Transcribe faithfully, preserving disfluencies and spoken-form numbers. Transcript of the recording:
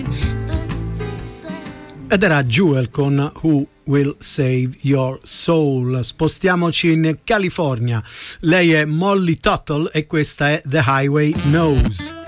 Ed era Jewel con Who Will Save Your Soul. Spostiamoci in California. Lei è Molly Tuttle e questa è The Highway Knows.